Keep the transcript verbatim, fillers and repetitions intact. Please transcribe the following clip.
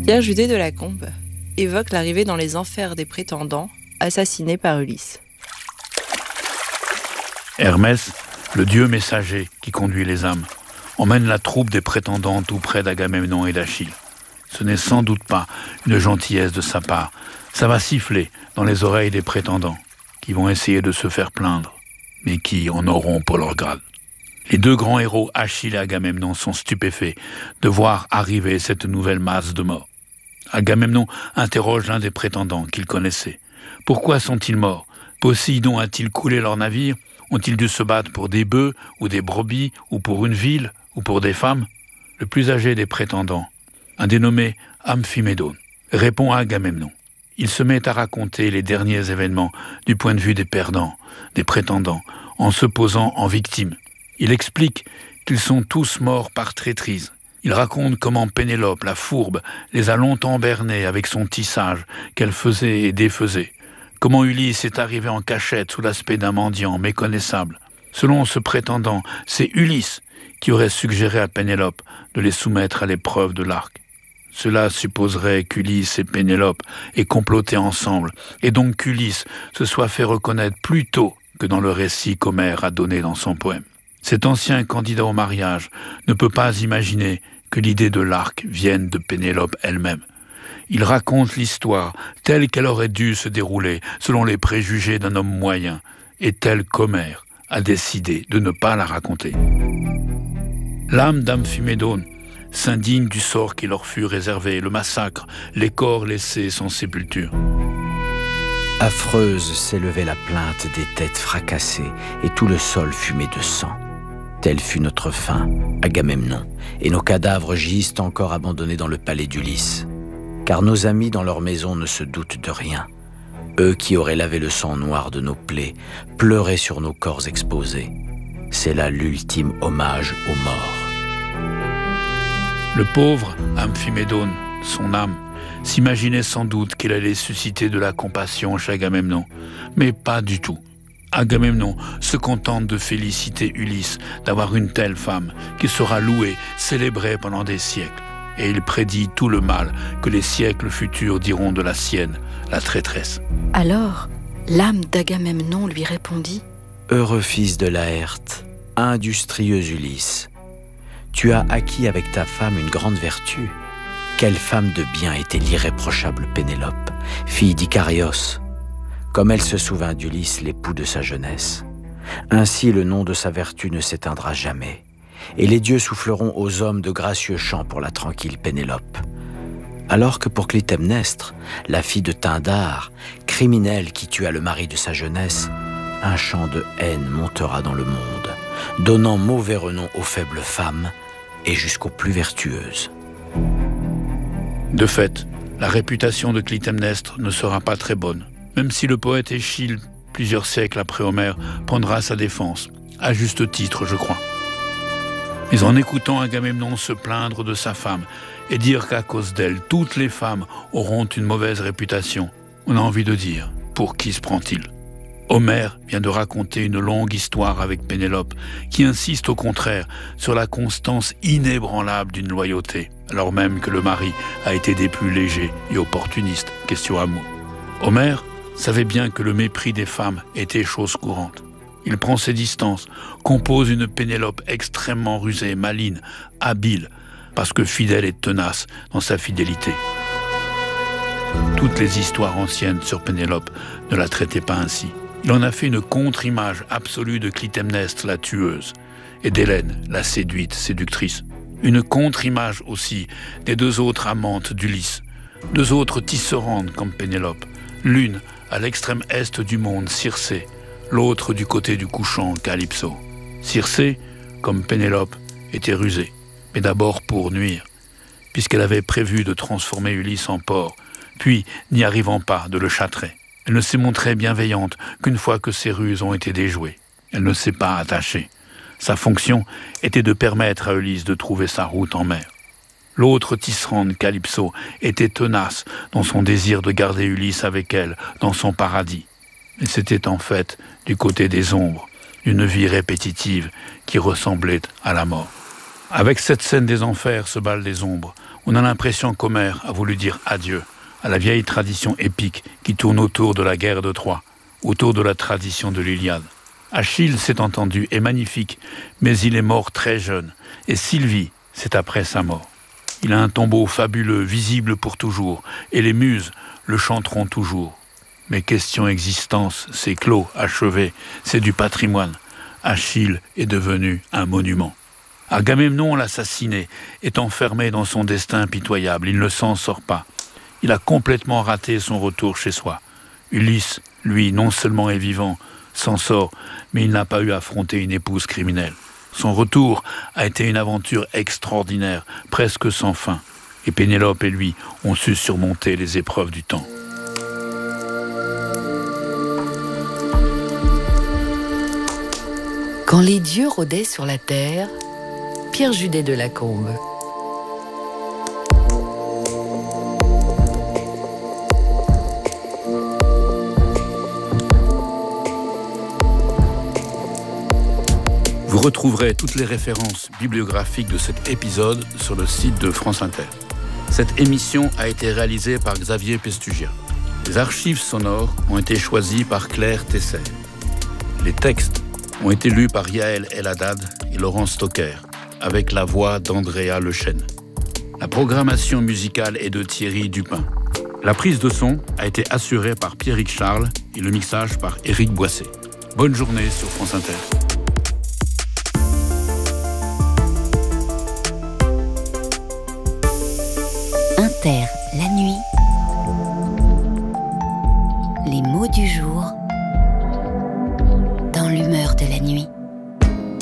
Pierre Judet de Lacombe évoque l'arrivée dans les enfers des prétendants assassinés par Ulysse. Hermès, le dieu messager qui conduit les âmes, emmène la troupe des prétendants tout près d'Agamemnon et d'Achille. Ce n'est sans doute pas une gentillesse de sa part. Ça va siffler dans les oreilles des prétendants, qui vont essayer de se faire plaindre, mais qui en auront pour leur grade. Les deux grands héros, Achille et Agamemnon, sont stupéfaits de voir arriver cette nouvelle masse de morts. Agamemnon interroge l'un des prétendants qu'il connaissait. Pourquoi sont-ils morts? Poséidon a-t-il coulé leur navire? Ont-ils dû se battre pour des bœufs ou des brebis ou pour une ville ou pour des femmes? Le plus âgé des prétendants, un dénommé Amphimédon, répond à Agamemnon. Il se met à raconter les derniers événements du point de vue des perdants, des prétendants, en se posant en victime. Il explique qu'ils sont tous morts par traîtrise. Il raconte comment Pénélope, la fourbe, les a longtemps bernés avec son tissage qu'elle faisait et défaisait. Comment Ulysse est arrivé en cachette sous l'aspect d'un mendiant méconnaissable. Selon ce prétendant, c'est Ulysse qui aurait suggéré à Pénélope de les soumettre à l'épreuve de l'arc. Cela supposerait qu'Ulysse et Pénélope aient comploté ensemble, et donc qu'Ulysse se soit fait reconnaître plus tôt que dans le récit qu'Homère a donné dans son poème. Cet ancien candidat au mariage ne peut pas imaginer que l'idée de l'arc vienne de Pénélope elle-même. Il raconte l'histoire telle qu'elle aurait dû se dérouler selon les préjugés d'un homme moyen, et telle qu'Homère a décidé de ne pas la raconter. L'âme d'Amphimédon s'indigne du sort qui leur fut réservé, le massacre, les corps laissés sans sépulture. Affreuse s'élevait la plainte des têtes fracassées, et tout le sol fumé de sang. Telle fut notre fin, Agamemnon, et nos cadavres gisent encore abandonnés dans le palais d'Ulysse. Car nos amis dans leur maison ne se doutent de rien. Eux qui auraient lavé le sang noir de nos plaies, pleuraient sur nos corps exposés. C'est là l'ultime hommage aux morts. Le pauvre Amphimédon, son âme, s'imaginait sans doute qu'il allait susciter de la compassion chez Agamemnon, mais pas du tout. Agamemnon se contente de féliciter Ulysse d'avoir une telle femme qui sera louée, célébrée pendant des siècles. Et il prédit tout le mal que les siècles futurs diront de la sienne, la traîtresse. Alors, l'âme d'Agamemnon lui répondit : Heureux fils de Laërte, industrieux Ulysse, tu as acquis avec ta femme une grande vertu. Quelle femme de bien était l'irréprochable Pénélope, fille d'Icarios, comme elle se souvint d'Ulysse, l'époux de sa jeunesse. Ainsi le nom de sa vertu ne s'éteindra jamais, et les dieux souffleront aux hommes de gracieux chants pour la tranquille Pénélope. Alors que pour Clytemnestre, la fille de Tyndare, criminelle qui tua le mari de sa jeunesse, un chant de haine montera dans le monde, donnant mauvais renom aux faibles femmes et jusqu'aux plus vertueuses. De fait, la réputation de Clytemnestre ne sera pas très bonne, même si le poète Échille, plusieurs siècles après Homère, prendra sa défense, à juste titre, je crois. Mais en écoutant Agamemnon se plaindre de sa femme et dire qu'à cause d'elle, toutes les femmes auront une mauvaise réputation, on a envie de dire, pour qui se prend-il ? Homère vient de raconter une longue histoire avec Pénélope, qui insiste au contraire sur la constance inébranlable d'une loyauté, alors même que le mari a été des plus légers et opportunistes, question amour. Homère savait bien que le mépris des femmes était chose courante. Il prend ses distances, compose une Pénélope extrêmement rusée, maligne, habile, parce que fidèle et tenace dans sa fidélité. Toutes les histoires anciennes sur Pénélope ne la traitaient pas ainsi. Il en a fait une contre-image absolue de Clytemnestre, la tueuse, et d'Hélène, la séduite, séductrice. Une contre-image aussi des deux autres amantes d'Ulysse, deux autres tisserandes comme Pénélope, l'une à l'extrême est du monde, Circé, l'autre du côté du couchant, Calypso. Circé, comme Pénélope, était rusée, mais d'abord pour nuire, puisqu'elle avait prévu de transformer Ulysse en porc, puis, n'y arrivant pas, de le châtrer. Elle ne s'est montrée bienveillante qu'une fois que ses ruses ont été déjouées. Elle ne s'est pas attachée. Sa fonction était de permettre à Ulysse de trouver sa route en mer. L'autre tisserande, Calypso, était tenace dans son désir de garder Ulysse avec elle, dans son paradis. Mais c'était en fait du côté des ombres, une vie répétitive qui ressemblait à la mort. Avec cette scène des enfers se balent les ombres. On a l'impression qu'Homère a voulu dire adieu à la vieille tradition épique qui tourne autour de la guerre de Troie, autour de la tradition de l'Iliade. Achille, c'est entendu, est magnifique, mais il est mort très jeune. Et Sylvie, c'est après sa mort. Il a un tombeau fabuleux, visible pour toujours, et les muses le chanteront toujours. Mais question existence, c'est clos, achevé, c'est du patrimoine. Achille est devenu un monument. Agamemnon, l'assassiné, est enfermé dans son destin impitoyable, il ne s'en sort pas. Il a complètement raté son retour chez soi. Ulysse, lui, non seulement est vivant, s'en sort, mais il n'a pas eu à affronter une épouse criminelle. Son retour a été une aventure extraordinaire, presque sans fin. Et Pénélope et lui ont su surmonter les épreuves du temps. Quand les dieux rôdaient sur la terre, Pierre Judet de Lacombe. Vous retrouverez toutes les références bibliographiques de cet épisode sur le site de France Inter. Cette émission a été réalisée par Xavier Pestugia. Les archives sonores ont été choisies par Claire Tesser. Les textes ont été lus par Yael El Haddad et Laurent Stocker, avec la voix d'Andrea Lechêne. La programmation musicale est de Thierry Dupin. La prise de son a été assurée par Pierrick Charles et le mixage par Éric Boisset. Bonne journée sur France Inter. Inter, la nuit.